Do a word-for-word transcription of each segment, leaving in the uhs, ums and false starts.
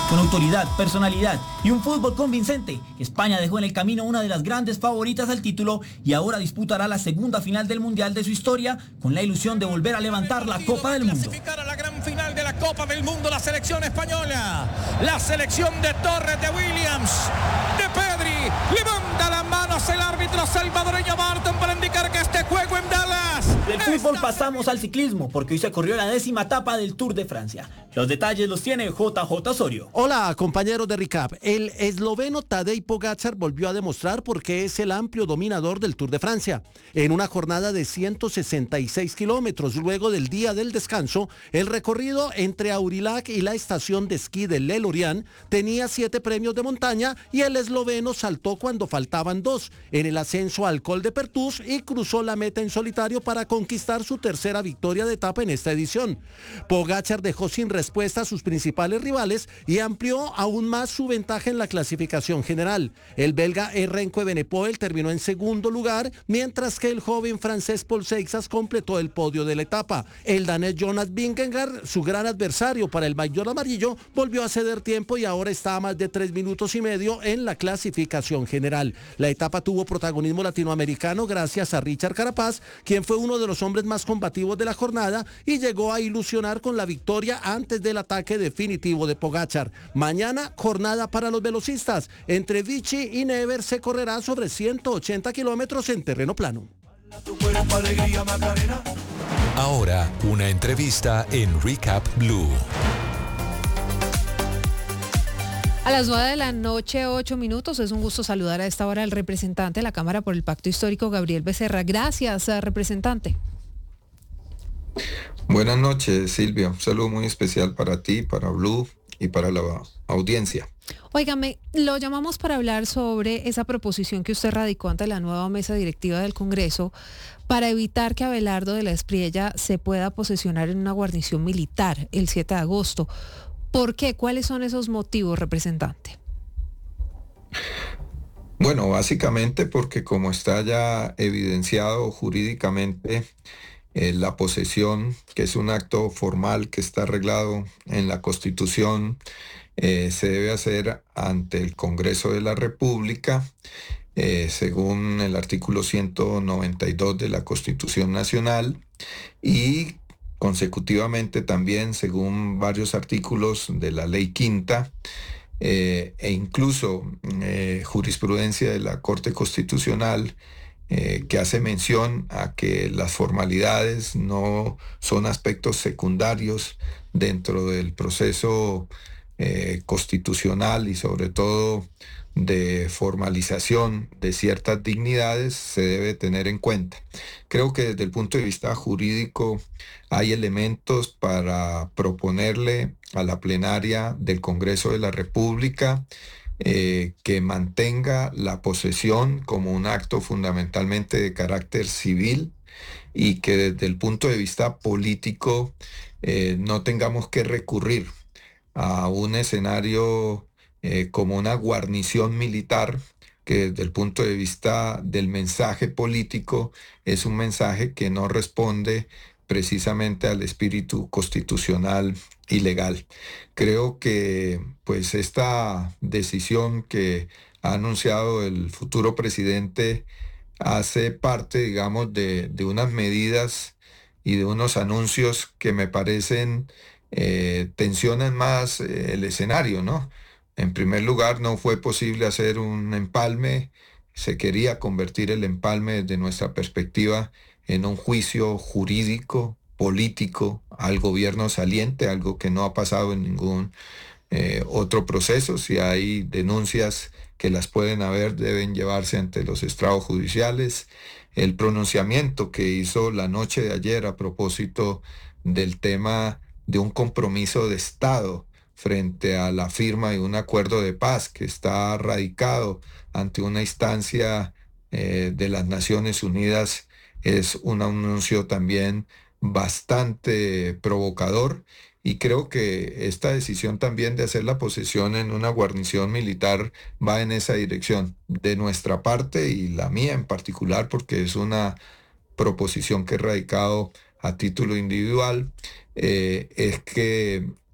Con autoridad, personalidad y un fútbol convincente, España dejó en el camino una de las grandes favoritas al título y ahora disputará la segunda final del Mundial de su historia con la ilusión de volver a levantar la Copa del Mundo. Clasificar a la gran final de la Copa del Mundo la selección española, la selección de Torres, de Williams, de Pedri, levanta las manos el árbitro salvadoreño Barton para indicar que este juego en Dallas. Del fútbol pasamos al ciclismo porque hoy se corrió la décima etapa del Tour de Francia. Los detalles los tiene J J Osorio. Hola, compañeros de recap. El esloveno Tadej Pogačar volvió a demostrar por qué es el amplio dominador del Tour de Francia. En una jornada de ciento sesenta y seis kilómetros, luego del día del descanso, el recorrido entre Aurillac y la estación de esquí de Le Lorient tenía siete premios de montaña y el esloveno saltó cuando faltaban dos en el ascenso al Col de Pertús y cruzó la meta en solitario para conquistar su tercera victoria de etapa en esta edición. Pogačar dejó sin respuesta a sus principales rivales y amplió aún más su ventaja en la clasificación general. El belga Remco Evenepoel terminó en segundo lugar, mientras que el joven francés Paul Seixas completó el podio de la etapa. El danés Jonas Vingegaard, su gran adversario para el maillot amarillo, volvió a ceder tiempo y ahora está a más de tres minutos y medio en la clasificación general. La etapa tuvo protagonismo latinoamericano gracias a Richard Carapaz, quien fue uno de los hombres más combativos de la jornada y llegó a ilusionar con la victoria antes del ataque definitivo de Pogačar. Mañana, jornada para los velocistas. Entre Vichy y Never se correrá sobre ciento ochenta kilómetros en terreno plano. Ahora, una entrevista en Recap Blue. A las nueve de la noche, ocho minutos, es un gusto saludar a esta hora al representante de la Cámara por el Pacto Histórico, Gabriel Becerra. Gracias, representante. Buenas noches, Silvia. Un saludo muy especial para ti, para Blue y para la audiencia. Óigame, lo llamamos para hablar sobre esa proposición que usted radicó ante la nueva mesa directiva del Congreso para evitar que Abelardo de la Espriella se pueda posesionar en una guarnición militar el siete de agosto. ¿Por qué? ¿Cuáles son esos motivos, representante? Bueno, básicamente porque como está ya evidenciado jurídicamente, eh, la posesión, que es un acto formal que está arreglado en la Constitución, eh, se debe hacer ante el Congreso de la República, eh, según el artículo ciento noventa y dos de la Constitución Nacional, y consecutivamente también según varios artículos de la Ley Quinta, eh, e incluso eh, jurisprudencia de la Corte Constitucional, eh, que hace mención a que las formalidades no son aspectos secundarios dentro del proceso eh, constitucional y sobre todo de formalización de ciertas dignidades se debe tener en cuenta. Creo que desde el punto de vista jurídico hay elementos para proponerle a la plenaria del Congreso de la República eh, que mantenga la posesión como un acto fundamentalmente de carácter civil y que desde el punto de vista político eh, no tengamos que recurrir a un escenario Eh, como una guarnición militar, que desde el punto de vista del mensaje político es un mensaje que no responde precisamente al espíritu constitucional y legal. Creo que pues esta decisión que ha anunciado el futuro presidente hace parte, digamos, de, de unas medidas y de unos anuncios que me parecen eh, tensionan más eh, el escenario, ¿no? En primer lugar, no fue posible hacer un empalme. Se quería convertir el empalme desde nuestra perspectiva en un juicio jurídico, político, al gobierno saliente, algo que no ha pasado en ningún eh, otro proceso. Si hay denuncias que las pueden haber, deben llevarse ante los estrados judiciales. El pronunciamiento que hizo la noche de ayer a propósito del tema de un compromiso de Estado frente a la firma de un acuerdo de paz que está radicado ante una instancia eh, de las Naciones Unidas, es un anuncio también bastante provocador, y creo que esta decisión también de hacer la posesión en una guarnición militar va en esa dirección de nuestra parte y la mía en particular, porque es una proposición que he radicado a título individual, eh, es que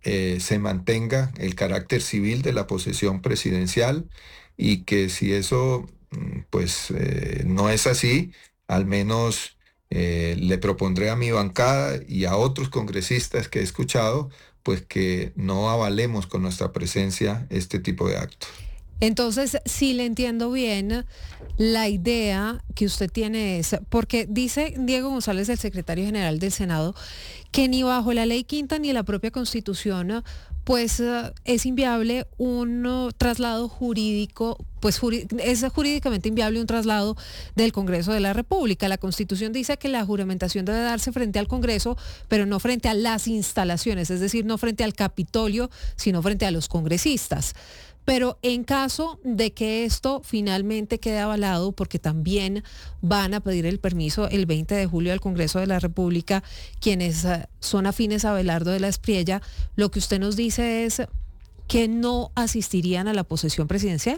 eh, se mantenga el carácter civil de la posesión presidencial y que si eso pues eh, no es así, al menos eh, le propondré a mi bancada y a otros congresistas que he escuchado, pues que no avalemos con nuestra presencia este tipo de actos. Entonces, si le entiendo bien, la idea que usted tiene es, porque dice Diego González, el secretario general del Senado, que ni bajo la ley quinta ni la propia Constitución, pues uh, es inviable un uh, traslado jurídico, pues juri- es jurídicamente inviable un traslado del Congreso de la República. La Constitución dice que la juramentación debe darse frente al Congreso, pero no frente a las instalaciones, es decir, no frente al Capitolio, sino frente a los congresistas. Pero en caso de que esto finalmente quede avalado, porque también van a pedir el permiso el veinte de julio al Congreso de la República, quienes uh, son afines a Abelardo de la Espriella, lo que usted nos dice es que no asistirían a la posesión presidencial.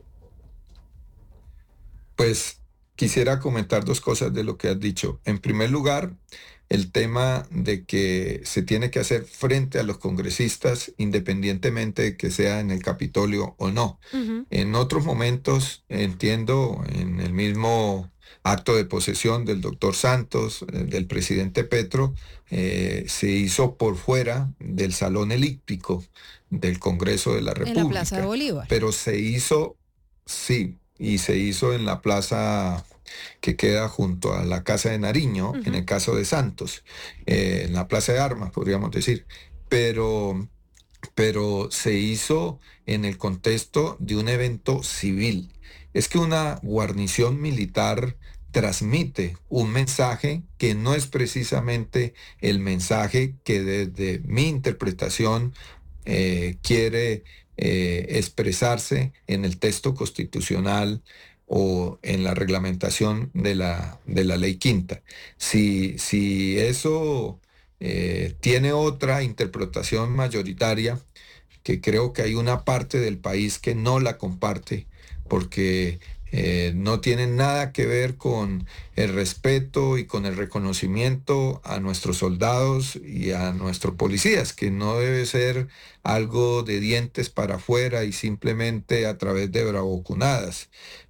Pues quisiera comentar dos cosas de lo que has dicho. En primer lugar, el tema de que se tiene que hacer frente a los congresistas independientemente de que sea en el Capitolio o no. Uh-huh. En otros momentos, entiendo, en el mismo acto de posesión del doctor Santos, eh, del presidente Petro, eh, se hizo por fuera del salón elíptico del Congreso de la República. En la Plaza de Bolívar. Pero se hizo, sí, y se hizo en la plaza que queda junto a la Casa de Nariño, uh-huh. en el caso de Santos, eh, en la Plaza de Armas, podríamos decir, pero, pero se hizo en el contexto de un evento civil. Es que una guarnición militar transmite un mensaje que no es precisamente el mensaje que desde mi interpretación eh, quiere eh, expresarse en el texto constitucional o en la reglamentación de la, de la ley quinta. Si, si eso eh, tiene otra interpretación mayoritaria, que creo que hay una parte del país que no la comparte, porque eh, no tiene nada que ver con el respeto y con el reconocimiento a nuestros soldados y a nuestros policías, que no debe ser algo de dientes para afuera y simplemente a través de bravuconadas.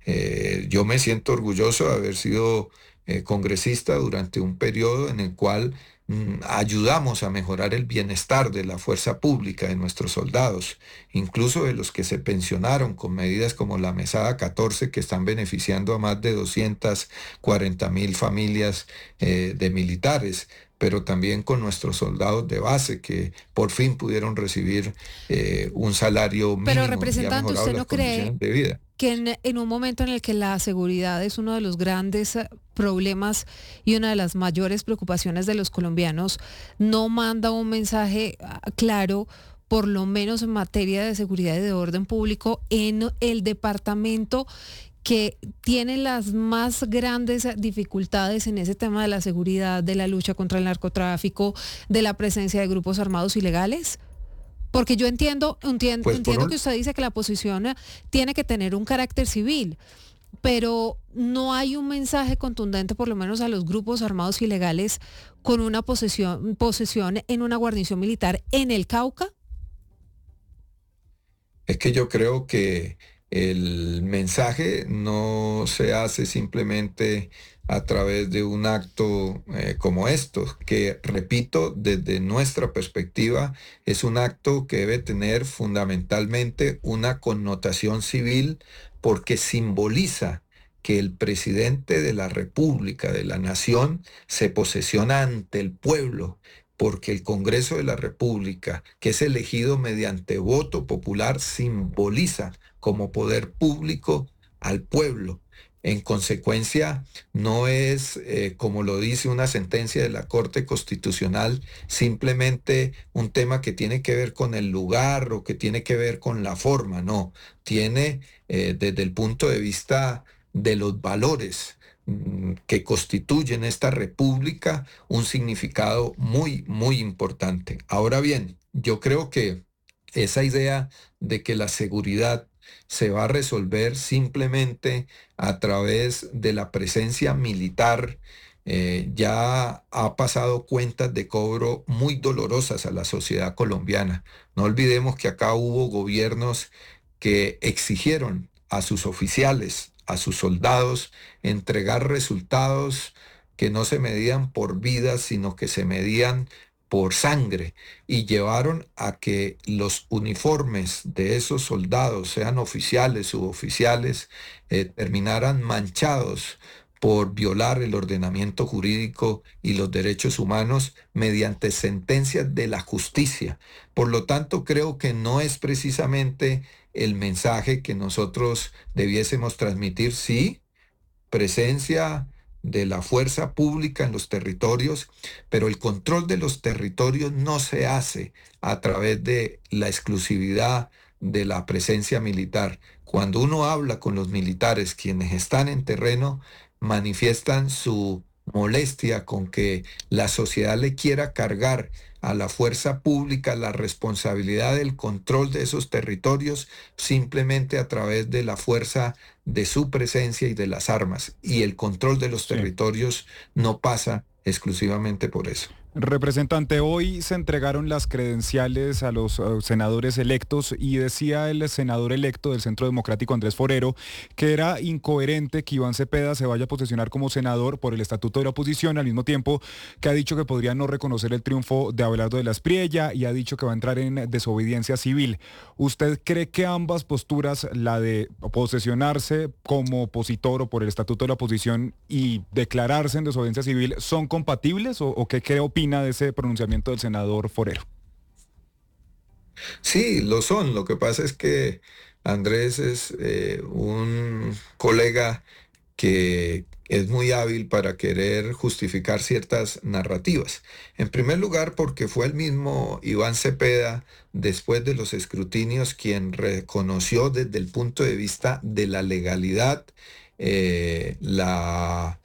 Eh, yo me siento orgulloso de haber sido eh, congresista durante un periodo en el cual mm, ayudamos a mejorar el bienestar de la fuerza pública de nuestros soldados, incluso de los que se pensionaron con medidas como la Mesada catorce, que están beneficiando a más de doscientas cuarenta mil familias eh, de militares, pero también con nuestros soldados de base que por fin pudieron recibir eh, un salario mínimo. Pero representante, ¿usted no cree de vida? que en, en un momento en el que la seguridad es uno de los grandes problemas y una de las mayores preocupaciones de los colombianos, no manda un mensaje claro, por lo menos en materia de seguridad y de orden público, en el departamento que tiene las más grandes dificultades en ese tema de la seguridad, de la lucha contra el narcotráfico, de la presencia de grupos armados ilegales? Porque yo entiendo, entiendo, pues entiendo un... que usted dice que la posición tiene que tener un carácter civil, pero no hay un mensaje contundente, por lo menos a los grupos armados ilegales, con una posesión, posesión en una guarnición militar en el Cauca. Es que yo creo que el mensaje no se hace simplemente a través de un acto eh, como estos, que, repito, desde nuestra perspectiva, es un acto que debe tener fundamentalmente una connotación civil porque simboliza que el presidente de la República, de la Nación, se posesiona ante el pueblo, porque el Congreso de la República, que es elegido mediante voto popular, simboliza como poder público al pueblo. En consecuencia, no es, eh, como lo dice una sentencia de la Corte Constitucional, simplemente un tema que tiene que ver con el lugar o que tiene que ver con la forma, no. Tiene, eh, desde el punto de vista de los valores mm, que constituyen esta república, un significado muy, muy importante. Ahora bien, yo creo que esa idea de que la seguridad se va a resolver simplemente a través de la presencia militar eh, ya ha pasado cuentas de cobro muy dolorosas a la sociedad colombiana. No olvidemos que acá hubo gobiernos que exigieron a sus oficiales, a sus soldados, entregar resultados que no se medían por vidas, sino que se medían por sangre, y llevaron a que los uniformes de esos soldados, sean oficiales, suboficiales, eh, terminaran manchados por violar el ordenamiento jurídico y los derechos humanos mediante sentencias de la justicia. Por lo tanto, creo que no es precisamente el mensaje que nosotros debiésemos transmitir. Sí, presencia de la fuerza pública en los territorios, pero el control de los territorios no se hace a través de la exclusividad de la presencia militar. Cuando uno habla con los militares, quienes están en terreno, manifiestan su molestia con que la sociedad le quiera cargar a la fuerza pública la responsabilidad del control de esos territorios simplemente a través de la fuerza de su presencia y de las armas. Y el control de los Sí. territorios no pasa exclusivamente por eso. Representante, hoy se entregaron las credenciales a los uh, senadores electos y decía el senador electo del Centro Democrático, Andrés Forero, que era incoherente que Iván Cepeda se vaya a posesionar como senador por el estatuto de la oposición, al mismo tiempo que ha dicho que podría no reconocer el triunfo de Abelardo de la Espriella y ha dicho que va a entrar en desobediencia civil. ¿Usted cree que ambas posturas, la de posesionarse como opositor o por el estatuto de la oposición y declararse en desobediencia civil, son compatibles o, o qué, qué opina de ese pronunciamiento del senador Forero? Sí, lo son. Lo que pasa es que Andrés es eh, un colega que es muy hábil para querer justificar ciertas narrativas. En primer lugar, porque fue el mismo Iván Cepeda, después de los escrutinios, quien reconoció desde el punto de vista de la legalidad eh, la...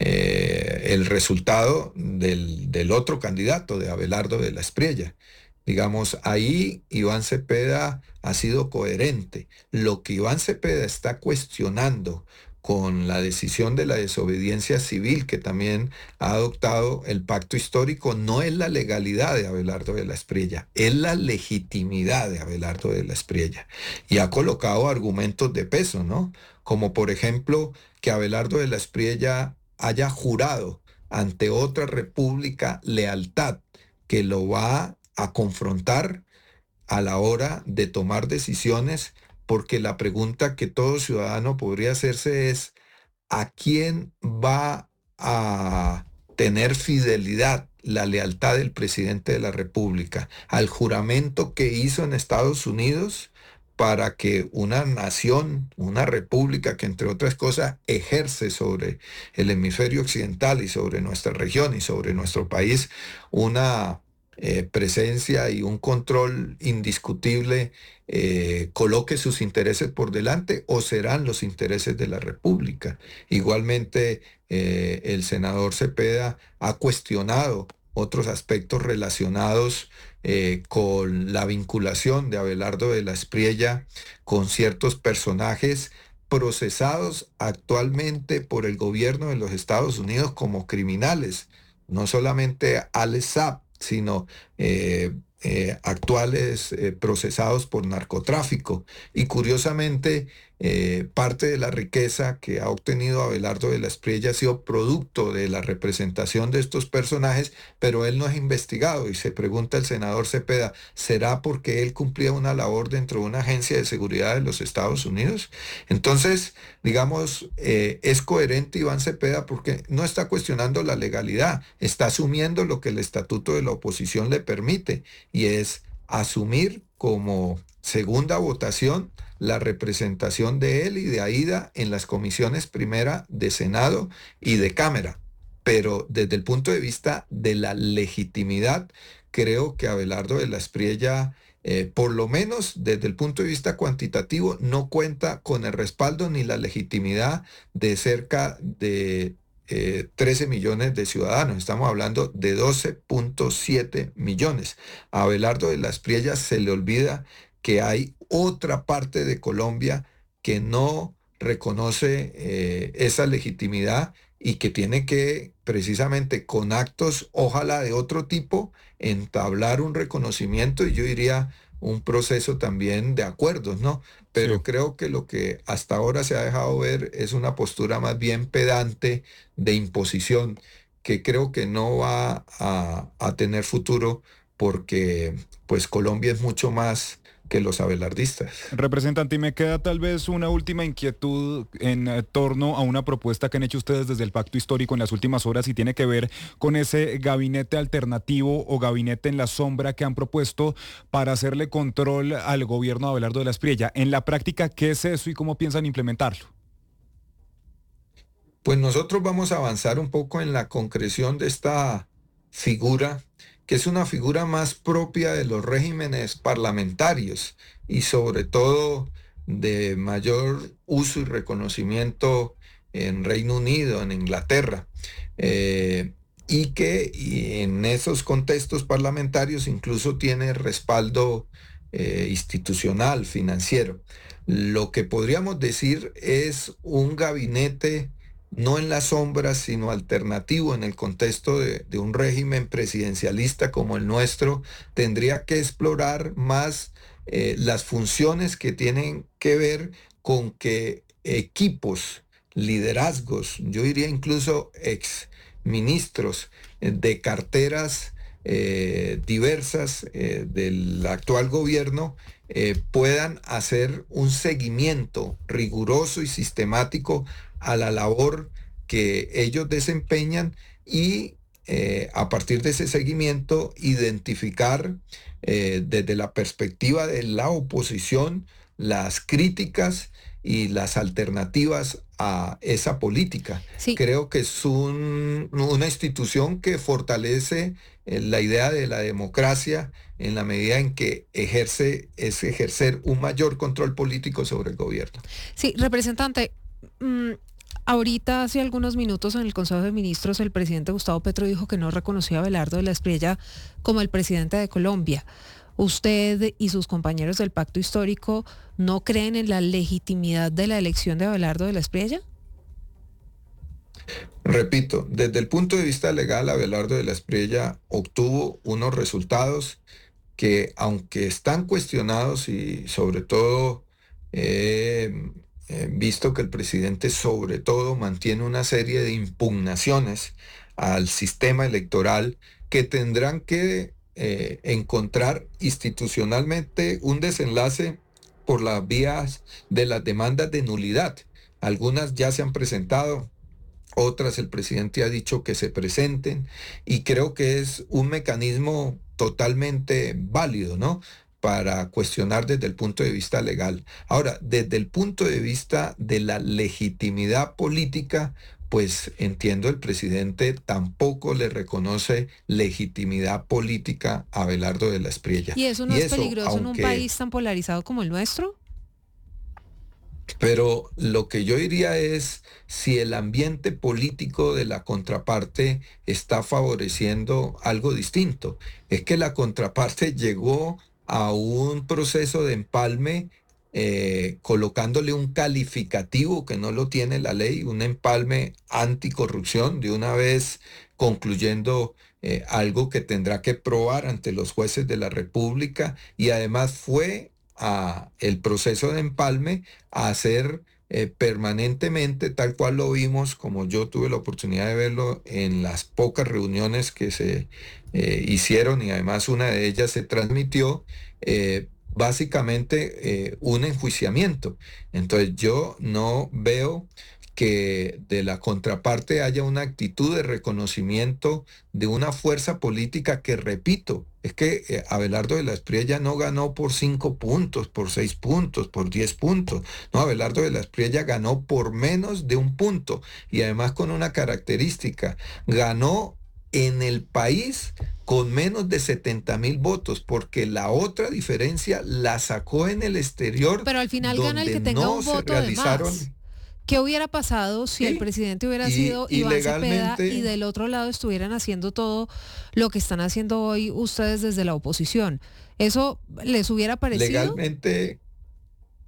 Eh, el resultado del, del otro candidato, de Abelardo de la Espriella. Digamos, ahí Iván Cepeda ha sido coherente. Lo que Iván Cepeda está cuestionando con la decisión de la desobediencia civil que también ha adoptado el pacto histórico no es la legalidad de Abelardo de la Espriella, es la legitimidad de Abelardo de la Espriella. Y ha colocado argumentos de peso, ¿no? Como por ejemplo que Abelardo de la Espriella haya jurado ante otra república lealtad que lo va a confrontar a la hora de tomar decisiones, porque la pregunta que todo ciudadano podría hacerse es: ¿a quién va a tener fidelidad, la lealtad del presidente de la República? ¿Al juramento que hizo en Estados Unidos para que una nación, una república que entre otras cosas ejerce sobre el hemisferio occidental y sobre nuestra región y sobre nuestro país una eh, presencia y un control indiscutible, eh, coloque sus intereses por delante, o serán los intereses de la República? Igualmente, eh, el senador Cepeda ha cuestionado otros aspectos relacionados eh, con la vinculación de Abelardo de la Espriella con ciertos personajes procesados actualmente por el gobierno de los Estados Unidos como criminales. No solamente Alex Saab, sino eh, eh, actuales eh, procesados por narcotráfico. Y curiosamente, eh, parte de la riqueza que ha obtenido Abelardo de la Espriella ha sido producto de la representación de estos personajes, pero él no es investigado. Y se pregunta el senador Cepeda, ¿será porque él cumplía una labor dentro de una agencia de seguridad de los Estados Unidos? Entonces, digamos, eh, es coherente Iván Cepeda porque no está cuestionando la legalidad, está asumiendo lo que el estatuto de la oposición le permite, y es asumir como segunda votación la representación de él y de Aída en las comisiones primera de Senado y de Cámara. Pero desde el punto de vista de la legitimidad, creo que Abelardo de la Espriella, eh, por lo menos desde el punto de vista cuantitativo, no cuenta con el respaldo ni la legitimidad de cerca de eh, trece millones de ciudadanos. Estamos hablando de doce punto siete millones. A Abelardo de la Espriella se le olvida que hay otra parte de Colombia que no reconoce eh, esa legitimidad, y que tiene que precisamente con actos, ojalá de otro tipo, entablar un reconocimiento y yo diría un proceso también de acuerdos, ¿no? Pero Sí. creo que lo que hasta ahora se ha dejado ver es una postura más bien pedante de imposición, que creo que no va a, a tener futuro porque pues Colombia es mucho más que los abelardistas. Representante, y me queda tal vez una última inquietud en eh, torno a una propuesta que han hecho ustedes desde el Pacto Histórico en las últimas horas y tiene que ver con ese gabinete alternativo o gabinete en la sombra que han propuesto para hacerle control al gobierno de Abelardo de la Espriella. En la práctica, ¿qué es eso y cómo piensan implementarlo? Pues nosotros vamos a avanzar un poco en la concreción de esta figura, que es una figura más propia de los regímenes parlamentarios y sobre todo de mayor uso y reconocimiento en Reino Unido, en Inglaterra, eh, y que y en esos contextos parlamentarios incluso tiene respaldo eh, institucional, financiero. Lo que podríamos decir es un gabinete no en las sombras, sino alternativo en el contexto de, de un régimen presidencialista como el nuestro, tendría que explorar más eh, las funciones que tienen que ver con que equipos, liderazgos, yo diría incluso ex ministros eh, de carteras eh, diversas eh, del actual gobierno eh, puedan hacer un seguimiento riguroso y sistemático a la labor que ellos desempeñan y eh, a partir de ese seguimiento identificar eh, desde la perspectiva de la oposición las críticas y las alternativas a esa política. Sí. Creo que es un, una institución que fortalece eh, la idea de la democracia en la medida en que ejerce, es ejercer un mayor control político sobre el gobierno. Sí, representante, mmm, ahorita hace algunos minutos en el Consejo de Ministros el presidente Gustavo Petro dijo que no reconocía a Abelardo de la Espriella como el presidente de Colombia. ¿Usted y sus compañeros del Pacto Histórico no creen en la legitimidad de la elección de Abelardo de la Espriella? Repito, desde el punto de vista legal, Abelardo de la Espriella obtuvo unos resultados que, aunque están cuestionados y sobre todo eh, eh, visto que el presidente sobre todo mantiene una serie de impugnaciones al sistema electoral que tendrán que eh, encontrar institucionalmente un desenlace por las vías de las demandas de nulidad. Algunas ya se han presentado, otras el presidente ha dicho que se presenten y creo que es un mecanismo totalmente válido, ¿no?, para cuestionar desde el punto de vista legal. Ahora, desde el punto de vista de la legitimidad política, pues entiendo el presidente tampoco le reconoce legitimidad política a Abelardo de la Espriella. ¿Y eso no y es eso, peligroso aunque... en un país tan polarizado como el nuestro? Pero lo que yo diría es, si el ambiente político de la contraparte está favoreciendo algo distinto, es que la contraparte llegó a un proceso de empalme eh, colocándole un calificativo que no lo tiene la ley, un empalme anticorrupción, de una vez concluyendo eh, algo que tendrá que probar ante los jueces de la República, y además fue a el proceso de empalme a hacer eh, permanentemente, tal cual lo vimos, como yo tuve la oportunidad de verlo en las pocas reuniones que se eh, hicieron, y además una de ellas se transmitió, eh, básicamente eh, un enjuiciamiento. Entonces yo no veo que de la contraparte haya una actitud de reconocimiento de una fuerza política que, repito, es que eh, Abelardo de la Espriella no ganó por cinco puntos, por seis puntos, por diez puntos. No, Abelardo de la Espriella ganó por menos de un punto y además con una característica, ganó en el país con menos de setenta mil votos, porque la otra diferencia la sacó en el exterior. Pero al final gana el que tenga no un voto de más. ¿Qué hubiera pasado si sí, el presidente hubiera y, sido Iván Cepeda y del otro lado estuvieran haciendo todo lo que están haciendo hoy ustedes desde la oposición? ¿Eso les hubiera parecido? Legalmente,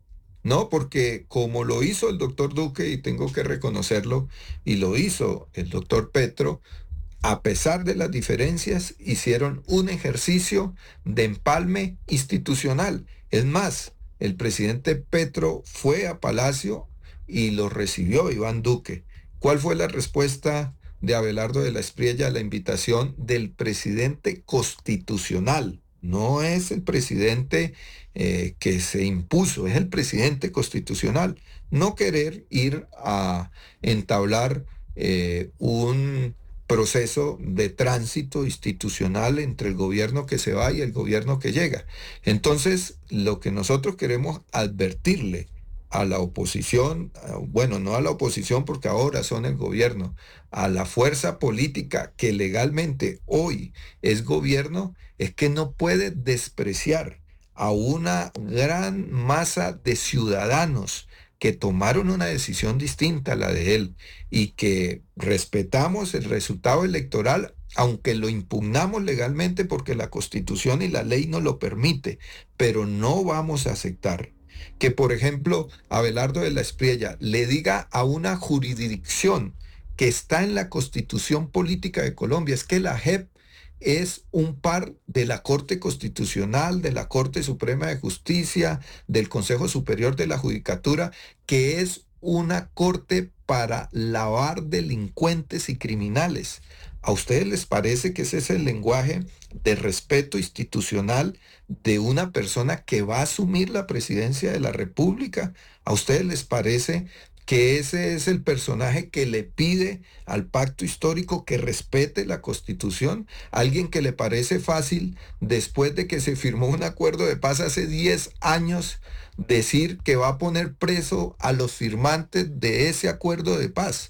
No, porque como lo hizo el doctor Duque, y tengo que reconocerlo, y lo hizo el doctor Petro, a pesar de las diferencias, hicieron un ejercicio de empalme institucional. Es más, el presidente Petro fue a Palacio y lo recibió Iván Duque. ¿Cuál fue la respuesta de Abelardo de la Espriella a la invitación del presidente constitucional? No es el presidente eh, que se impuso, es el presidente constitucional. No querer ir a entablar eh, un proceso de tránsito institucional entre el gobierno que se va y el gobierno que llega. Entonces, lo que nosotros queremos advertirle a la oposición, bueno, no a la oposición porque ahora son el gobierno, a la fuerza política que legalmente hoy es gobierno, es que no puede despreciar a una gran masa de ciudadanos que tomaron una decisión distinta a la de él y que respetamos el resultado electoral, aunque lo impugnamos legalmente porque la Constitución y la ley no lo permite, pero no vamos a aceptar que, por ejemplo, Abelardo de la Espriella le diga a una jurisdicción que está en la Constitución Política de Colombia, es que la J E P es un par de la Corte Constitucional, de la Corte Suprema de Justicia, del Consejo Superior de la Judicatura, que es una corte para lavar delincuentes y criminales. ¿A ustedes les parece que ese es el lenguaje de respeto institucional de una persona que va a asumir la presidencia de la República? ¿A ustedes les parece que ese es el personaje que le pide al pacto histórico que respete la Constitución? Alguien que le parece fácil, después de que se firmó un acuerdo de paz hace diez años, decir que va a poner preso a los firmantes de ese acuerdo de paz.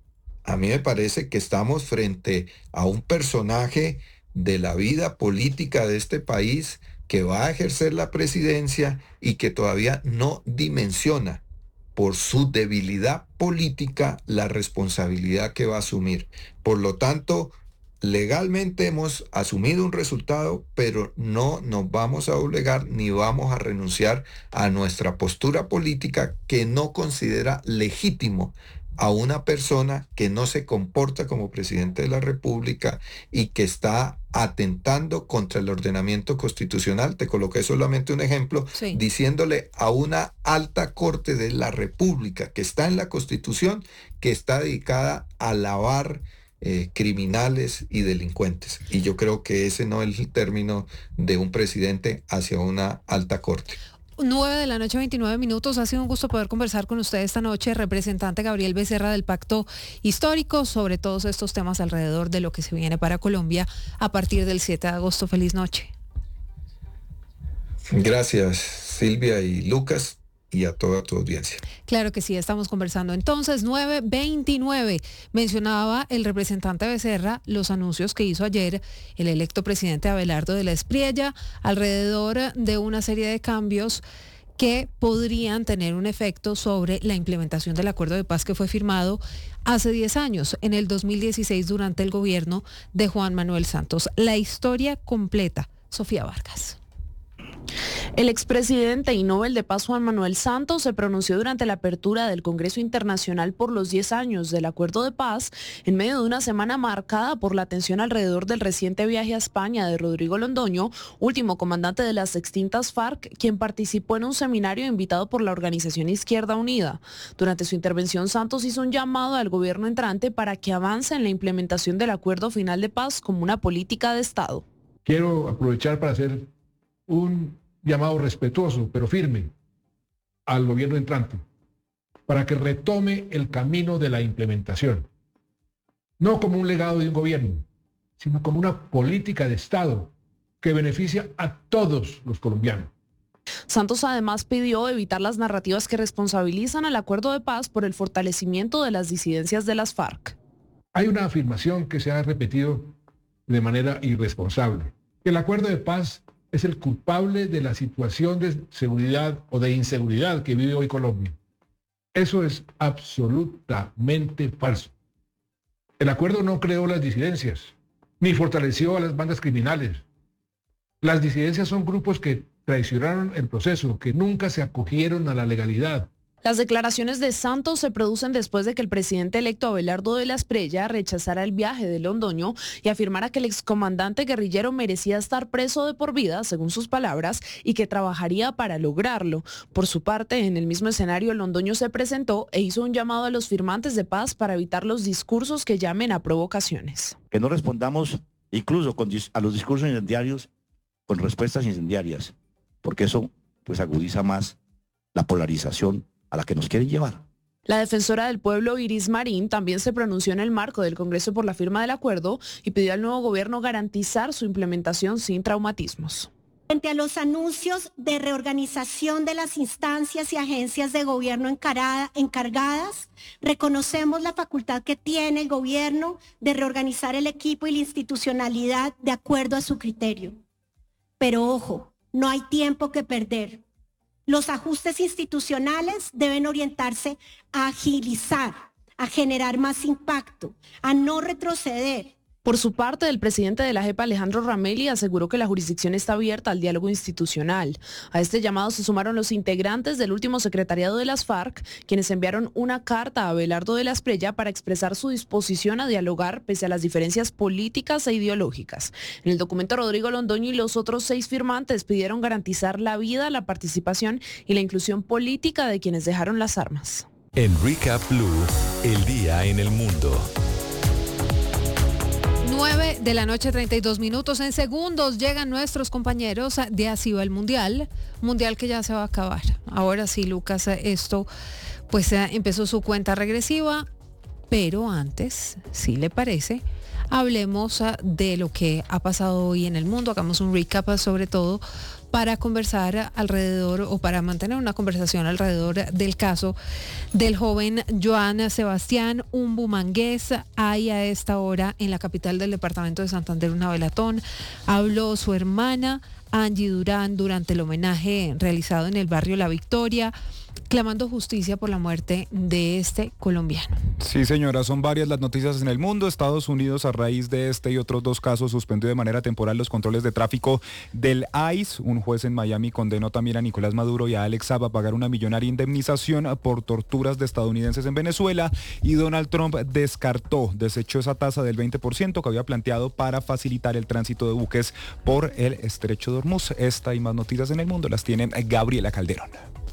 A mí me parece que estamos frente a un personaje de la vida política de este país que va a ejercer la presidencia y que todavía no dimensiona por su debilidad política la responsabilidad que va a asumir. Por lo tanto, legalmente hemos asumido un resultado, pero no nos vamos a doblegar ni vamos a renunciar a nuestra postura política que no considera legítimo a una persona que no se comporta como presidente de la República y que está atentando contra el ordenamiento constitucional. Te coloqué solamente un ejemplo, sí, diciéndole a una alta corte de la República que está en la Constitución, que está dedicada a lavar eh, criminales y delincuentes. Y yo creo que ese no es el término de un presidente hacia una alta corte. nueve de la noche, veintinueve minutos. Ha sido un gusto poder conversar con usted esta noche, representante Gabriel Becerra del Pacto Histórico, sobre todos estos temas alrededor de lo que se viene para Colombia a partir del siete de agosto. Feliz noche. Gracias, Silvia y Lucas, y a toda tu audiencia. Claro que sí, estamos conversando entonces. nueve veintinueve. Mencionaba el representante Becerra los anuncios que hizo ayer el electo presidente Abelardo de la Espriella alrededor de una serie de cambios que podrían tener un efecto sobre la implementación del acuerdo de paz que fue firmado hace diez años, en el dos mil dieciséis, durante el gobierno de Juan Manuel Santos. La historia completa, Sofía Vargas. El expresidente y Nobel de Paz Juan Manuel Santos se pronunció durante la apertura del Congreso Internacional por los diez años del Acuerdo de Paz en medio de una semana marcada por la atención alrededor del reciente viaje a España de Rodrigo Londoño, último comandante de las extintas FARC, quien participó en un seminario invitado por la organización Izquierda Unida. Durante su intervención, Santos hizo un llamado al gobierno entrante para que avance en la implementación del Acuerdo Final de Paz como una política de Estado. Quiero aprovechar para hacer un llamado respetuoso, pero firme, al gobierno entrante, para que retome el camino de la implementación. No como un legado de un gobierno, sino como una política de Estado que beneficia a todos los colombianos. Santos además pidió evitar las narrativas que responsabilizan al acuerdo de paz por el fortalecimiento de las disidencias de las FARC. Hay una afirmación que se ha repetido de manera irresponsable, que el acuerdo de paz es el culpable de la situación de seguridad o de inseguridad que vive hoy Colombia. Eso es absolutamente falso. El acuerdo no creó las disidencias, ni fortaleció a las bandas criminales. Las disidencias son grupos que traicionaron el proceso, que nunca se acogieron a la legalidad. Las declaraciones de Santos se producen después de que el presidente electo Abelardo de la Espriella rechazara el viaje de Londoño y afirmara que el excomandante guerrillero merecía estar preso de por vida, según sus palabras, y que trabajaría para lograrlo. Por su parte, en el mismo escenario, Londoño se presentó e hizo un llamado a los firmantes de paz para evitar los discursos que llamen a provocaciones. Que no respondamos incluso con, a los discursos incendiarios con respuestas incendiarias, porque eso pues agudiza más la polarización a la que nos quieren llevar. La defensora del pueblo, Iris Marín, también se pronunció en el marco del Congreso por la firma del acuerdo y pidió al nuevo gobierno garantizar su implementación sin traumatismos. Frente a los anuncios de reorganización de las instancias y agencias de gobierno encarada, encargadas, reconocemos la facultad que tiene el gobierno de reorganizar el equipo y la institucionalidad de acuerdo a su criterio. Pero ojo, no hay tiempo que perder. Los ajustes institucionales deben orientarse a agilizar, a generar más impacto, a no retroceder. Por su parte, el presidente de la JEP, Alejandro Ramelli, aseguró que la jurisdicción está abierta al diálogo institucional. A este llamado se sumaron los integrantes del último secretariado de las FARC, quienes enviaron una carta a Abelardo de la Espriella para expresar su disposición a dialogar pese a las diferencias políticas e ideológicas. En el documento, Rodrigo Londoño y los otros seis firmantes pidieron garantizar la vida, la participación y la inclusión política de quienes dejaron las armas. En Recap Blue, el día en el mundo. nueve de la noche, treinta y dos minutos. En segundos llegan nuestros compañeros de Así va el Mundial. Mundial que ya se va a acabar. Ahora sí, Lucas, esto pues empezó su cuenta regresiva. Pero antes, si le parece, hablemos de lo que ha pasado hoy en el mundo. Hagamos un recap sobre todo para conversar alrededor o para mantener una conversación alrededor del caso del joven Joan Sebastián Umbumangués. Hay a esta hora en la capital del departamento de Santander una velatón. Habló su hermana Angie Durán durante el homenaje realizado en el barrio La Victoria, clamando justicia por la muerte de este colombiano. Sí, señora, son varias las noticias en el mundo. Estados Unidos, a raíz de este y otros dos casos, suspendió de manera temporal los controles de tráfico del I C E. Un juez en Miami condenó también a Nicolás Maduro y a Alex Saab a pagar una millonaria indemnización por torturas de estadounidenses en Venezuela, y Donald Trump descartó, desechó esa tasa del veinte por ciento que había planteado para facilitar el tránsito de buques por el estrecho de Hormuz. Esta y más noticias en el mundo las tiene Gabriela Calderón.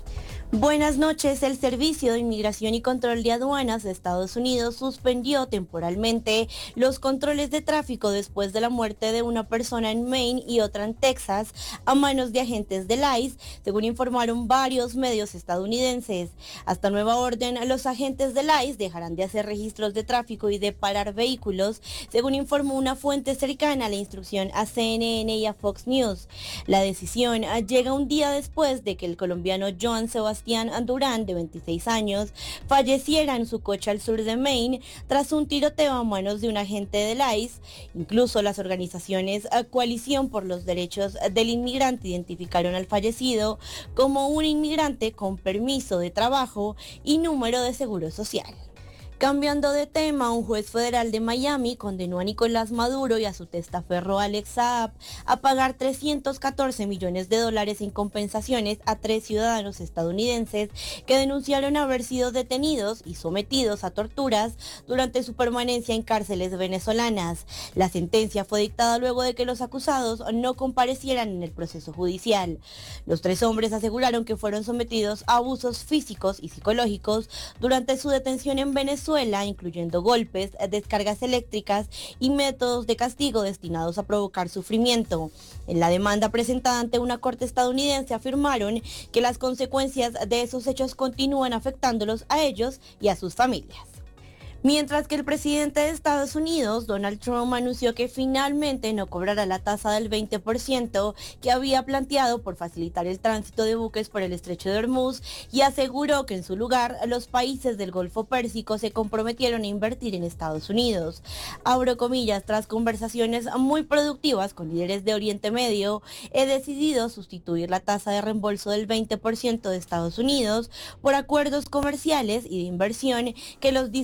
Buenas noches. El Servicio de Inmigración y Control de Aduanas de Estados Unidos suspendió temporalmente los controles de tráfico después de la muerte de una persona en Maine y otra en Texas a manos de agentes del I C E, según informaron varios medios estadounidenses. Hasta nueva orden, los agentes del I C E dejarán de hacer registros de tráfico y de parar vehículos, según informó una fuente cercana a la instrucción a C N N y a Fox News. La decisión llega un día después de que el colombiano Joan Sebastián Durán, de veintiséis años, falleciera en su coche al sur de Maine tras un tiroteo a manos de un agente del I C E. Incluso las organizaciones Coalición por los Derechos del Inmigrante identificaron al fallecido como un inmigrante con permiso de trabajo y número de seguro social. Cambiando de tema, un juez federal de Miami condenó a Nicolás Maduro y a su testaferro Alex Saab a pagar trescientos catorce millones de dólares en compensaciones a tres ciudadanos estadounidenses que denunciaron haber sido detenidos y sometidos a torturas durante su permanencia en cárceles venezolanas. La sentencia fue dictada luego de que los acusados no comparecieran en el proceso judicial. Los tres hombres aseguraron que fueron sometidos a abusos físicos y psicológicos durante su detención en Venezuela, incluyendo golpes, descargas eléctricas y métodos de castigo destinados a provocar sufrimiento. En la demanda presentada ante una corte estadounidense afirmaron que las consecuencias de esos hechos continúan afectándolos a ellos y a sus familias. Mientras que el presidente de Estados Unidos, Donald Trump, anunció que finalmente no cobrará la tasa del veinte por ciento que había planteado por facilitar el tránsito de buques por el estrecho de Hormuz, y aseguró que en su lugar los países del Golfo Pérsico se comprometieron a invertir en Estados Unidos. Abro comillas: tras conversaciones muy productivas con líderes de Oriente Medio, he decidido sustituir la tasa de reembolso del veinte por ciento de Estados Unidos por acuerdos comerciales y de inversión que los distintos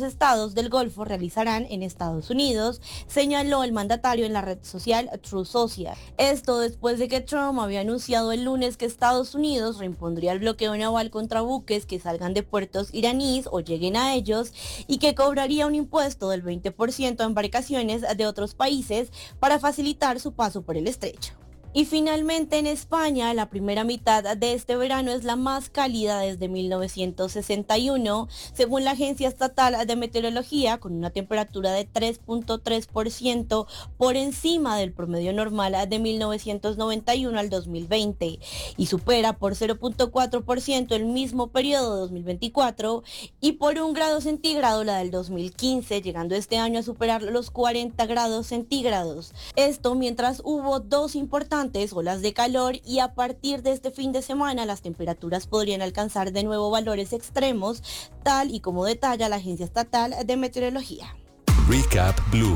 los estados del Golfo realizarán en Estados Unidos, señaló el mandatario en la red social Truth Social. Esto después de que Trump había anunciado el lunes que Estados Unidos reimpondría el bloqueo naval contra buques que salgan de puertos iraníes o lleguen a ellos y que cobraría un impuesto del veinte por ciento a embarcaciones de otros países para facilitar su paso por el estrecho. Y finalmente en España, la primera mitad de este verano es la más cálida desde mil novecientos sesenta y uno, según la Agencia Estatal de Meteorología, con una temperatura de tres punto tres por ciento por encima del promedio normal de mil novecientos noventa y uno al dos mil veinte, y supera por cero punto cuatro por ciento el mismo periodo de dos mil veinticuatro, y por un grado centígrado la del dos mil quince, llegando este año a superar los cuarenta grados centígrados. Esto mientras hubo dos importantes olas de calor, y a partir de este fin de semana las temperaturas podrían alcanzar de nuevo valores extremos, tal y como detalla la Agencia Estatal de Meteorología. Recap Blue.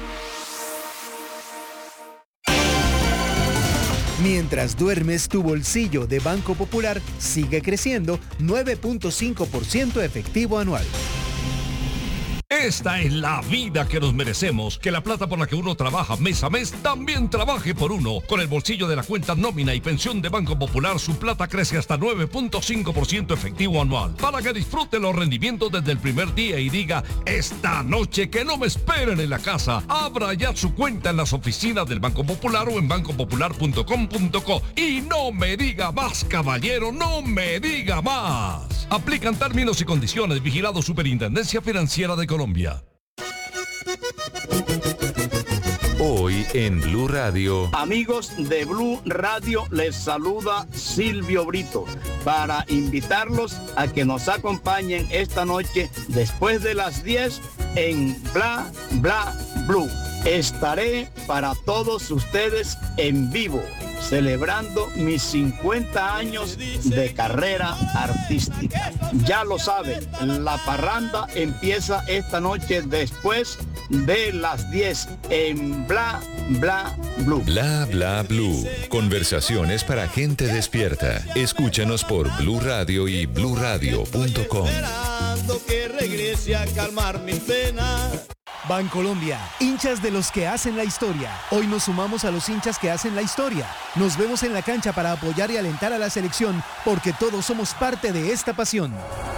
Mientras duermes, tu bolsillo de Banco Popular sigue creciendo nueve punto cinco por ciento efectivo anual. Esta es la vida que nos merecemos, que la plata por la que uno trabaja mes a mes también trabaje por uno. Con el bolsillo de la cuenta nómina y pensión de Banco Popular, su plata crece hasta nueve punto cinco por ciento efectivo anual, para que disfrute los rendimientos desde el primer día y diga, esta noche que no me esperen en la casa. Abra ya su cuenta en las oficinas del Banco Popular o en banco popular punto com punto co. Y no me diga más, caballero, no me diga más. Aplican términos y condiciones. Vigilado Superintendencia Financiera de Colombia. Hoy en Blue Radio. Amigos de Blue Radio, les saluda Silvio Brito para invitarlos a que nos acompañen esta noche después de las diez en Bla Bla Blue. Estaré para todos ustedes en vivo, celebrando mis cincuenta años de carrera artística. Ya lo saben, la parranda empieza esta noche después de las diez en Bla Bla Blue. Bla Bla Blue. Conversaciones para gente despierta. Escúchanos por Blue Radio y blue radio punto com. Que regrese a calmar mis penas. Bancolombia, hinchas de los que hacen la historia. Hoy nos sumamos a los hinchas que hacen la historia. Nos vemos en la cancha para apoyar y alentar a la selección, porque todos somos parte de esta pasión.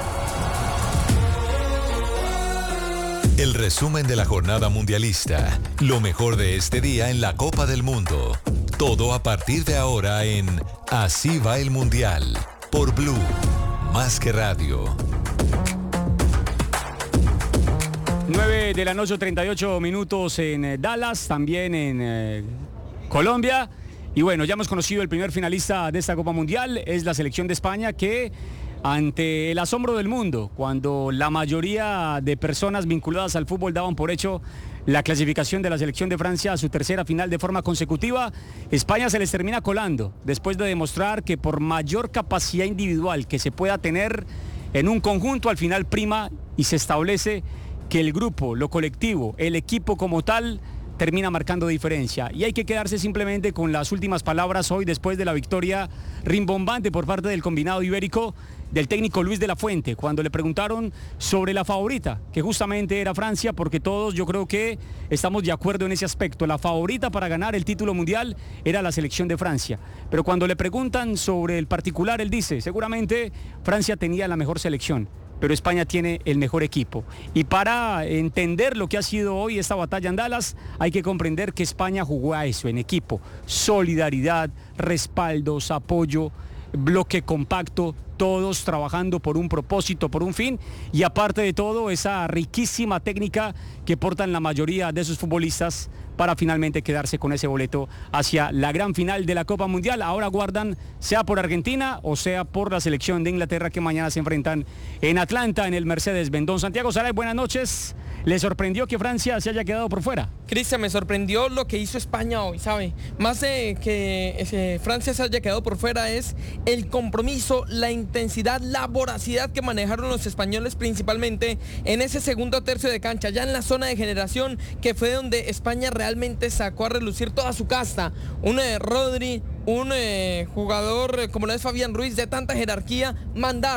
El resumen de la jornada mundialista. Lo mejor de este día en la Copa del Mundo. Todo a partir de ahora en Así va el Mundial. Por Blue. Más que radio. nueve de la noche, treinta y ocho minutos en eh, Dallas, también en eh, Colombia. Y bueno, ya hemos conocido el primer finalista de esta Copa Mundial, es la selección de España, que ante el asombro del mundo, cuando la mayoría de personas vinculadas al fútbol daban por hecho la clasificación de la selección de Francia a su tercera final de forma consecutiva, España se les termina colando, después de demostrar que por mayor capacidad individual que se pueda tener en un conjunto, al final prima y se establece que el grupo, lo colectivo, el equipo como tal, termina marcando diferencia. Y hay que quedarse simplemente con las últimas palabras hoy, después de la victoria rimbombante por parte del combinado ibérico, del técnico Luis de la Fuente, cuando le preguntaron sobre la favorita, que justamente era Francia, porque todos yo creo que estamos de acuerdo en ese aspecto. La favorita para ganar el título mundial era la selección de Francia. Pero cuando le preguntan sobre el particular, él dice, seguramente Francia tenía la mejor selección, pero España tiene el mejor equipo. Y para entender lo que ha sido hoy esta batalla en Dallas, hay que comprender que España jugó a eso, en equipo. Solidaridad, respaldos, apoyo, bloque compacto, todos trabajando por un propósito, por un fin, y aparte de todo, esa riquísima técnica que portan la mayoría de sus futbolistas para finalmente quedarse con ese boleto hacia la gran final de la Copa Mundial. Ahora guardan, sea por Argentina o sea por la selección de Inglaterra, que mañana se enfrentan en Atlanta en el Mercedes-Benz. Don Santiago Saray, buenas noches. ¿Le sorprendió que Francia se haya quedado por fuera? Cristian, me sorprendió lo que hizo España hoy, ¿sabe? Más de que ese, Francia se haya quedado por fuera es el compromiso, la intensidad, la voracidad que manejaron los españoles, principalmente en ese segundo tercio de cancha, ya en la zona de generación, que fue donde España realmente sacó a relucir toda su casta. Un eh, Rodri, un eh, jugador eh, como lo es Fabián Ruiz, de tanta jerarquía, mandaron.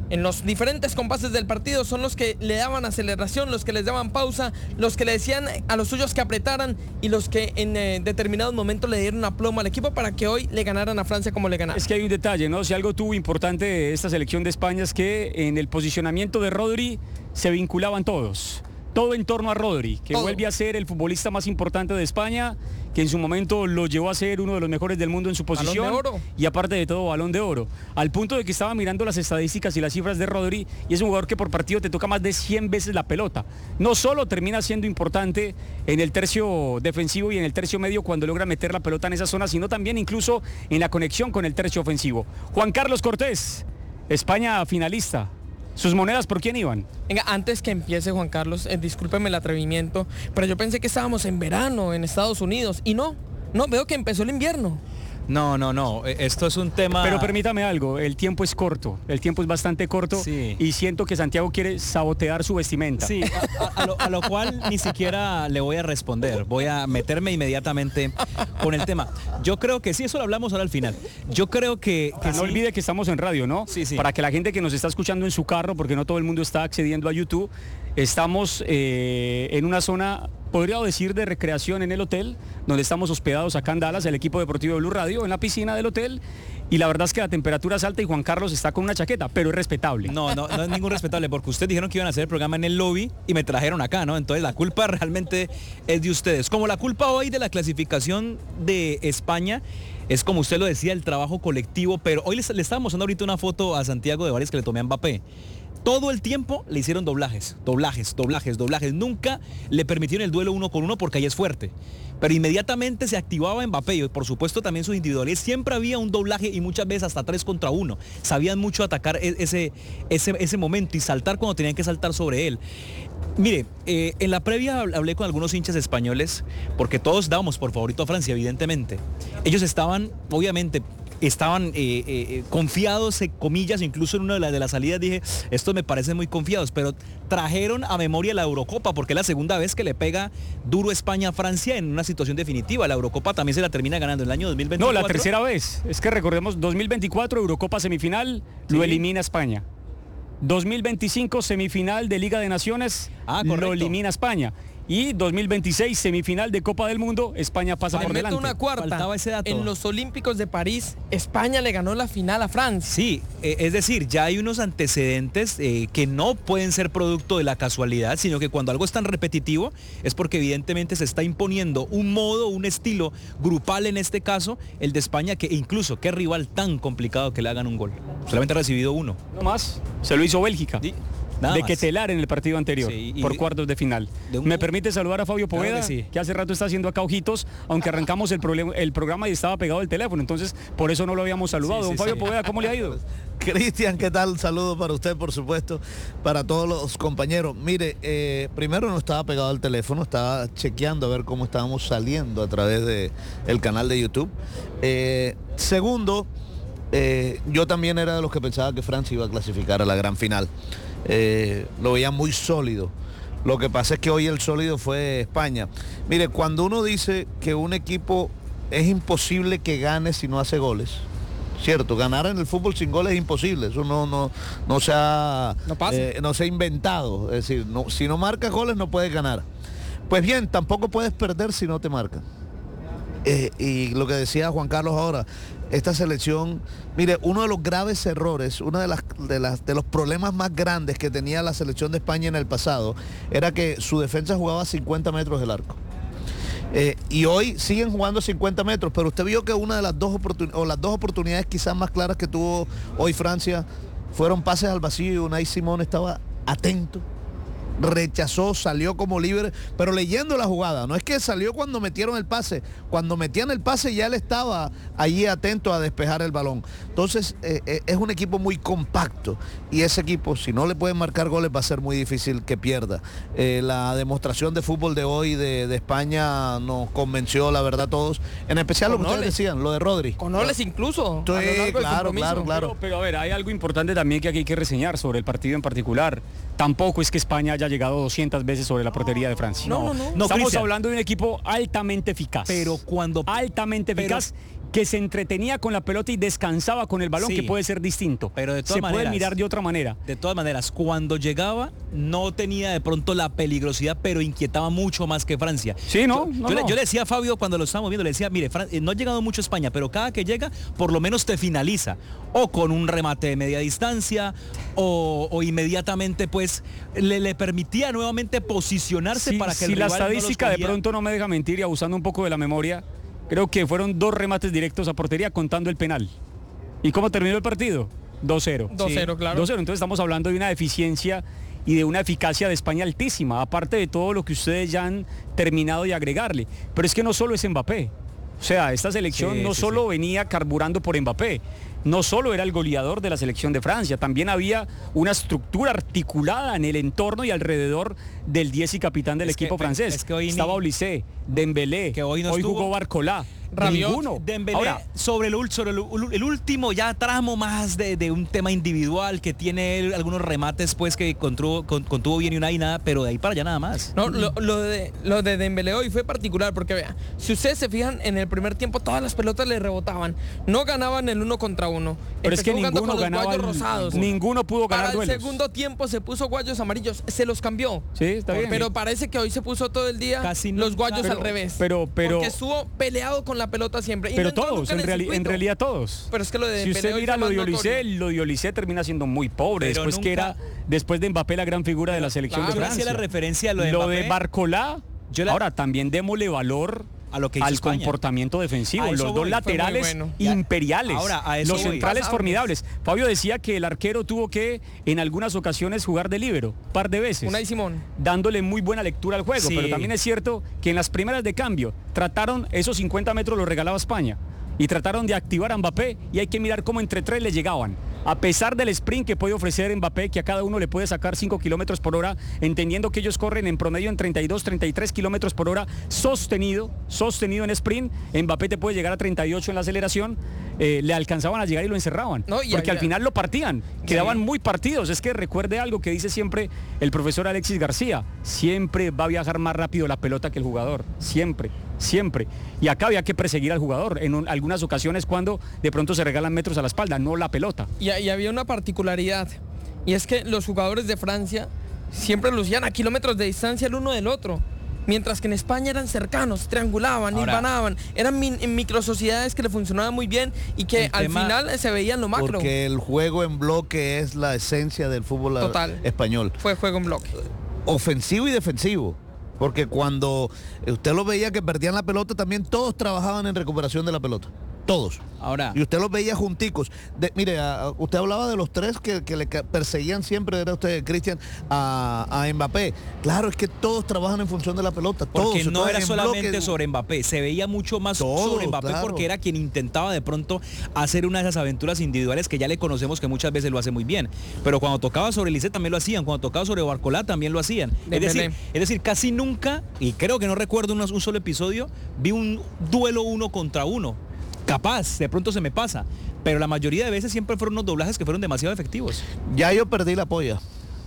en los diferentes compases del partido son los que le daban aceleración, los que les daban pausa, los que le decían a los suyos que apretaran y los que en eh, determinados momentos le dieron aplomo al equipo para que hoy le ganaran a Francia como le ganaron. Es que hay un detalle, ¿no? Si algo tuvo importante esta selección de España es que en el posicionamiento de Rodri se vinculaban todos. Todo en torno a Rodri, que Todo. vuelve a ser el futbolista más importante de España, que en su momento lo llevó a ser uno de los mejores del mundo en su posición. Balón de oro. Y aparte de todo, Balón de Oro. Al punto de que estaba mirando las estadísticas y las cifras de Rodri, y es un jugador que por partido te toca más de cien veces la pelota. No solo termina siendo importante en el tercio defensivo y en el tercio medio cuando logra meter la pelota en esa zona, sino también incluso en la conexión con el tercio ofensivo. Juan Carlos Cortés, España finalista. ¿Sus monedas por quién iban? Venga, antes que empiece Juan Carlos, eh, discúlpeme el atrevimiento, pero yo pensé que estábamos en verano en Estados Unidos y no, no, veo que empezó el invierno. No, no, no, esto es un tema... Pero permítame algo, el tiempo es corto, el tiempo es bastante corto sí. y siento que Santiago quiere sabotear su vestimenta. Sí, a, a, a, lo, a lo cual ni siquiera le voy a responder, voy a meterme inmediatamente con el tema. Yo creo que sí, eso lo hablamos ahora al final. Yo creo que... que no sí. olvide que estamos en radio, ¿no? Sí, sí. Para que la gente que nos está escuchando en su carro, porque no todo el mundo está accediendo a YouTube, estamos eh, en una zona... podría decir de recreación en el hotel, donde estamos hospedados acá en Dallas, el equipo deportivo de Blue Radio, en la piscina del hotel, y la verdad es que la temperatura es alta y Juan Carlos está con una chaqueta, pero es respetable. No, no, no es ningún respetable, porque ustedes dijeron que iban a hacer el programa en el lobby y me trajeron acá, ¿no? Entonces la culpa realmente es de ustedes. Como la culpa hoy de la clasificación de España es, como usted lo decía, el trabajo colectivo, pero hoy le, le estaba mostrando ahorita una foto a Santiago de varias que le tomé a Mbappé. Todo el tiempo le hicieron doblajes, doblajes, doblajes, doblajes. Nunca le permitieron el duelo uno con uno porque ahí es fuerte. Pero inmediatamente se activaba Mbappé y por supuesto también sus individuales. Siempre había un doblaje y muchas veces hasta tres contra uno. Sabían mucho atacar ese, ese, ese momento y saltar cuando tenían que saltar sobre él. Mire, eh, en la previa hablé con algunos hinchas españoles porque todos dábamos por favorito a Francia, evidentemente. Ellos estaban, obviamente... estaban eh, eh, confiados, eh, comillas, incluso en una de las de las salidas dije, estos me parecen muy confiados, pero trajeron a memoria la Eurocopa, porque es la segunda vez que le pega duro España a Francia en una situación definitiva. La Eurocopa también se la termina ganando en el año dos mil veinticuatro. No, la tercera vez. Es que recordemos, dos mil veinticuatro, Eurocopa semifinal, sí. Lo elimina España. dos mil veinticinco, semifinal de Liga de Naciones, ah, lo elimina España. Y dos mil veintiséis, semifinal de Copa del Mundo, España pasa por delante. Una cuarta. Faltaba ese dato. En los Olímpicos de París, España le ganó la final a Francia. Sí, eh, es decir, ya hay unos antecedentes eh, que no pueden ser producto de la casualidad, sino que cuando algo es tan repetitivo es porque evidentemente se está imponiendo un modo, un estilo grupal, en este caso, el de España, que incluso, qué rival tan complicado que le hagan un gol. Solamente ha recibido uno. No más, se lo hizo Bélgica. Sí. Nada de más. Quetelar en el partido anterior, sí, por de, cuartos de final. De un... ¿Me permite saludar a Fabio Poveda? Claro que, sí. que hace rato está haciendo acá ojitos, aunque arrancamos el, problema, el programa y estaba pegado el teléfono, entonces por eso no lo habíamos saludado. Sí, Don sí, Fabio sí. Poveda, ¿cómo le ha ido? Cristian, ¿qué tal? Saludos para usted, por supuesto, para todos los compañeros. Mire, eh, primero no estaba pegado al teléfono, estaba chequeando a ver cómo estábamos saliendo a través del canal de YouTube. Eh, segundo, eh, yo también era de los que pensaba que Francia iba a clasificar a la gran final. Eh, lo veía muy sólido. Lo que pasa es que hoy el sólido fue España. Mire, cuando uno dice que un equipo es imposible que gane si no hace goles, cierto, ganar en el fútbol sin goles es imposible, eso no, no, no, se, ha, no, eh, no se ha inventado, es decir, no, si no marcas goles no puedes ganar. Pues bien, tampoco puedes perder si no te marcan. Eh, y lo que decía Juan Carlos ahora, esta selección, mire, uno de los graves errores, uno de, las, de, las, de los problemas más grandes que tenía la selección de España en el pasado, era que su defensa jugaba a cincuenta metros del arco. Eh, y hoy siguen jugando a cincuenta metros, pero usted vio que una de las dos oportunidades, o las dos oportunidades quizás más claras que tuvo hoy Francia, fueron pases al vacío y Unai Simón estaba atento. Rechazó, salió como libre, pero leyendo la jugada, no es que salió cuando metieron el pase, cuando metían el pase ya él estaba allí atento a despejar el balón. Entonces eh, eh, es un equipo muy compacto y ese equipo, si no le pueden marcar goles, va a ser muy difícil que pierda. Eh, la demostración de fútbol de hoy de, de España nos convenció, la verdad, a todos, en especial lo que ustedes decían, lo de Rodri. Con goles incluso. Sí, claro, claro, claro. Pero, pero a ver, hay algo importante también que aquí hay que reseñar sobre el partido en particular. Tampoco es que España haya llegado doscientas veces sobre la portería de Francia. No, no, no. no Estamos Cristian. hablando de un equipo altamente eficaz. Pero cuando... Altamente eficaz. Pero, que se entretenía con la pelota y descansaba con el balón, Sí, que puede ser distinto. Pero de todas se maneras, puede mirar de otra manera. De todas maneras, cuando llegaba no tenía de pronto la peligrosidad, pero inquietaba mucho más que Francia. Sí, no, Yo, no, yo, le, no. yo le decía a Fabio cuando lo estábamos viendo, le decía, mire, Fran- eh, no ha llegado mucho a España, pero cada que llega, por lo menos te finaliza. O con un remate de media distancia, o, o inmediatamente pues le, le permitía nuevamente posicionarse Sí, para que si el la rival no los estadística de cogía. pronto no me deja mentir y abusando un poco de la memoria, creo que fueron dos remates directos a portería contando el penal. ¿Y cómo terminó el partido? dos cero. dos cero, Sí. claro. dos cero, entonces estamos hablando de una eficiencia y de una eficacia de España altísima, aparte de todo lo que ustedes ya han terminado de agregarle. Pero es que no solo es Mbappé. O sea, esta selección Sí, no sí, solo venía carburando por Mbappé, no solo era el goleador de la selección de Francia, también había una estructura articulada en el entorno y alrededor del diez y capitán del Es que- equipo francés. es que hoy ni- Estaba Olise, Dembélé, que hoy no hoy estuvo. jugó Barcolá. Rabiot, Ninguno. Dembélé, Ahora, sobre, el, ul- sobre el, ul- el último ya tramo más de, de un tema individual que tiene él, algunos remates pues que contuvo, con- contuvo bien y una y nada, pero de ahí para allá nada más. No, lo, lo de lo de Dembélé hoy fue particular porque vea, si ustedes se fijan en el primer tiempo todas las pelotas le rebotaban, no ganaban el uno contra uno. Pero es Empezó que jugando ninguno con los ganaba guayos el- rosados. ninguno pudo ganar Para el duelos. segundo tiempo se puso guayos amarillos, se los cambió. Sí, está bien. Pero parece que hoy se puso todo el día los guayos Pero- al revés. pero- pero- porque estuvo peleado con la pelota siempre. Y pero no entró todos, nunca en, el reali- en circuito. realidad todos. Pero es que lo de Si Dembélé usted hoy mira fue lo de más Olise, notorio. lo de Olise termina siendo muy pobre, Pero después que nunca- era, después de Mbappé la gran figura de la selección Claro, de yo Francia. hacía la referencia a lo de Lo Mbappé. de Barcolá, Yo la- ahora también démosle valor a lo que hizo al España. comportamiento defensivo. A eso Los voy, dos fue laterales muy bueno. Ya- imperiales. ahora, a eso los voy. centrales Pasables. formidables. Fabio decía que el arquero tuvo que en algunas ocasiones jugar de líbero, par de veces. Unai Simón. Dándole muy buena lectura al juego. Sí. Pero también es cierto que en las primeras de cambio trataron, esos cincuenta metros los regalaba España. Y trataron de activar a Mbappé y hay que mirar cómo entre tres le llegaban. A pesar del sprint que puede ofrecer Mbappé, que a cada uno le puede sacar cinco kilómetros por hora, entendiendo que ellos corren en promedio en treinta y dos, treinta y tres kilómetros por hora, sostenido, sostenido en sprint, Mbappé te puede llegar a treinta y ocho en la aceleración, eh, le alcanzaban a llegar y lo encerraban. No, y porque había- al final lo partían, quedaban Sí. muy partidos. Es que recuerde algo que dice siempre el profesor Alexis García, siempre va a viajar más rápido la pelota que el jugador, siempre. Siempre. Y acá había que perseguir al jugador en un- algunas ocasiones cuando de pronto se regalan metros a la espalda, no la pelota. Y, y había una particularidad, y es que los jugadores de Francia siempre lucían a kilómetros de distancia el uno del otro, mientras que en España eran cercanos, triangulaban, Ahora- hilvanaban, eran min- microsociedades que le funcionaban muy bien y que El al tema- final se veían lo macro. Porque el juego en bloque es la esencia del fútbol a- Total. español. Fue juego en bloque. Ofensivo y defensivo. Porque cuando usted lo veía que perdían la pelota, también todos trabajaban en recuperación de la pelota. Todos. Ahora. Y usted los veía junticos. De- mire, a- a- usted hablaba de los tres que, que le ca- perseguían siempre, era usted, Cristian, a, a Mbappé. Claro, es que todos trabajan en función de la pelota. Todos. Porque no Entonces, era en solamente bloque- sobre Mbappé, se veía mucho más Todo, sobre Mbappé claro. porque era quien intentaba de pronto hacer una de esas aventuras individuales que ya le conocemos que muchas veces lo hace muy bien. Pero cuando tocaba sobre Lisset también lo hacían, cuando tocaba sobre Barcolá también lo hacían. Es Dembélé. decir, es decir, casi nunca, y creo que no recuerdo un, un solo episodio, vi un duelo uno contra uno. Capaz, de pronto se me pasa. Pero la mayoría de veces siempre fueron unos doblajes que fueron demasiado efectivos. Ya yo perdí la polla.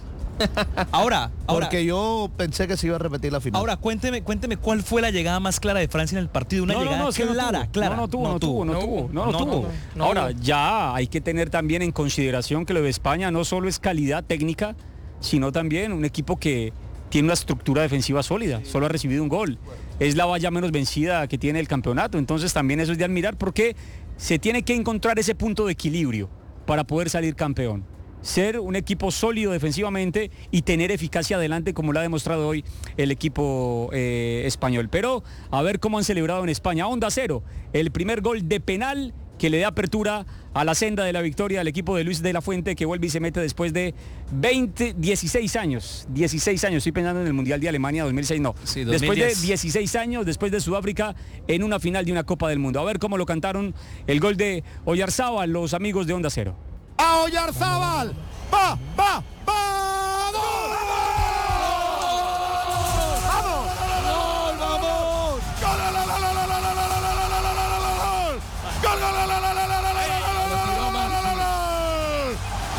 Ahora, ahora, Porque yo pensé que se iba a repetir la final. ahora cuénteme, cuénteme cuál fue la llegada más clara de Francia en el partido. Una No, no, llegada no, es que no clara, tuvo. clara. No, no tuvo, no tuvo, no tuvo, no, no tuvo. no, Ahora, no. ya hay que tener también en consideración que lo de España no solo es calidad técnica, sino también un equipo que tiene una estructura defensiva sólida, solo ha recibido un gol. Es la valla menos vencida que tiene el campeonato, entonces también eso es de admirar porque se tiene que encontrar ese punto de equilibrio para poder salir campeón. Ser un equipo sólido defensivamente y tener eficacia adelante como lo ha demostrado hoy el equipo eh, español. Pero a ver cómo han celebrado en España. Onda Cero, el primer gol de penal que le da apertura a la senda de la victoria al equipo de Luis de la Fuente, que vuelve y se mete después de veinte, dieciséis años. dieciséis años, estoy pensando en el Mundial de Alemania dos mil seis, no. Sí, dos mil después diez. de dieciséis años, después de Sudáfrica, en una final de una Copa del Mundo. A ver cómo lo cantaron el gol de Oyarzábal, los amigos de Onda Cero. a Oyarzábal. Va, va, va. ¡Gol! ¡Vamos! ¡Gol, vamos! ¡Gol, la, la, la, la, la, la, la, la, la, la, la, la, la, la! ¡Gol, la, la, la, la, la, la, la, la, la, la, la, la!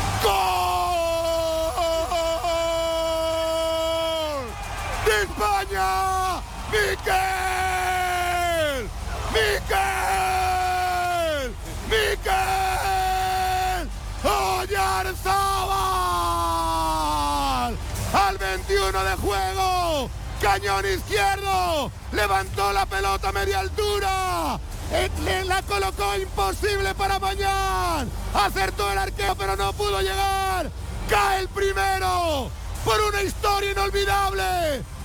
¡Gol! ¡De España! ¡Miquel! ¡Miquel! fuera de juego. Cañón izquierdo. Levantó la pelota a media altura. Le la colocó imposible para Mañán. Acertó el arquero, pero no pudo llegar. Cae el primero por una historia inolvidable.